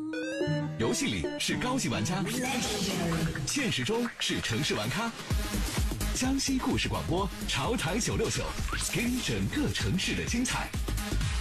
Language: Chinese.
游戏里是高级玩家，现实中是城市玩咖。江西故事广播，潮台969，给你整个城市的精彩。